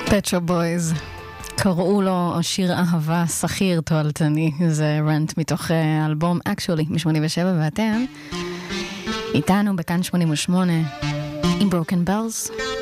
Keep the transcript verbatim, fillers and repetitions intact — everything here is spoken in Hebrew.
Pet Shop Boys, קראו לו שיר אהבה שכיר תועלתני, זה רנט מתוך אלבום Actually מ-שמונים ושבע, ואתם איתנו בכאן שמונים ושמונה עם Broken Bells.